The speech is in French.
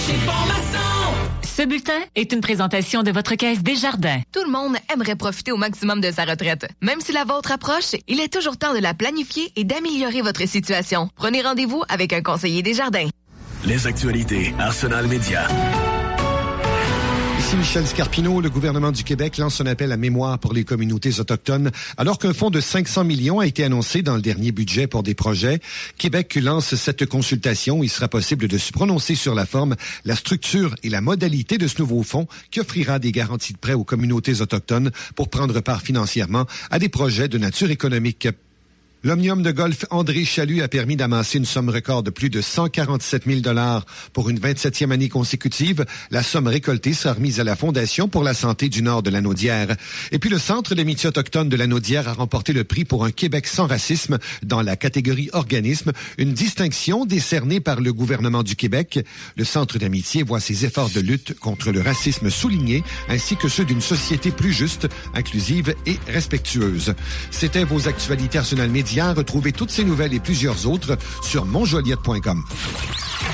chez Bon-Maçon. Ce bulletin est une présentation de votre Caisse Desjardins. Tout le monde aimerait profiter au maximum de sa retraite. Même si la vôtre approche, il est toujours temps de la planifier et d'améliorer votre situation. Prenez rendez-vous avec un conseiller Desjardins. Les actualités Arsenal Média. Ici Michel Scarpino. Le gouvernement du Québec lance un appel à mémoire pour les communautés autochtones. Alors qu'un fonds de 500 millions a été annoncé dans le dernier budget pour des projets, Québec lance cette consultation. Il sera possible de se prononcer sur la forme, la structure et la modalité de ce nouveau fonds qui offrira des garanties de prêt aux communautés autochtones pour prendre part financièrement à des projets de nature économique. L'Omnium de golf André Chaloux a permis d'amasser une somme record de plus de 147 000 $ pour une 27e année consécutive. La somme récoltée sera remise à la Fondation pour la santé du Nord de la Naudière. Et puis le Centre d'amitié autochtone de la Naudière a remporté le prix pour un Québec sans racisme dans la catégorie organisme, une distinction décernée par le gouvernement du Québec. Le Centre d'amitié voit ses efforts de lutte contre le racisme soulignés, ainsi que ceux d'une société plus juste, inclusive et respectueuse. C'était vos actualités Arsenal Média. Retrouvez toutes ces nouvelles et plusieurs autres sur monjoliette.com.